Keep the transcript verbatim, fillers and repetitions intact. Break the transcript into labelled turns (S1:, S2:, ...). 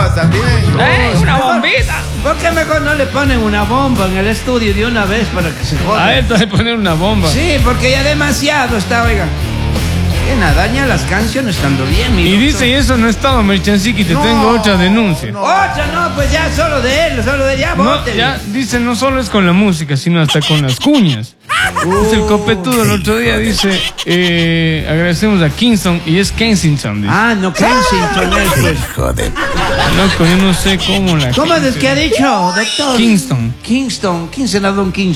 S1: bomba también.
S2: ¡Eh, una bombita!
S3: ¿Por qué mejor no le ponen una bomba en el estudio de una vez para que se joda?
S2: A esto de poner una bomba.
S3: Sí, porque ya demasiado está, oiga. Nada, daña las canciones estando bien, mi
S2: Y
S3: doctor.
S2: dice, y eso no estaba, Merchansiki, te
S3: No,
S2: tengo otra denuncia.
S1: no.
S3: Otra, no, pues ya solo de él, solo de él, ya,
S2: No,
S3: bótele.
S2: ya, dice, no solo es con la música, sino hasta con las cuñas. Dice el copetudo el otro día, dice, eh, agradecemos a Kingston, y es Kensington, dice.
S3: Ah, no, Kensington es, pues.
S1: Joder.
S2: Loco, yo no sé cómo la
S3: ¿Cómo
S2: gente-
S3: es que ha dicho, doctor?
S2: Kingston.
S3: Kingston. ¿Quién será Don Kingston?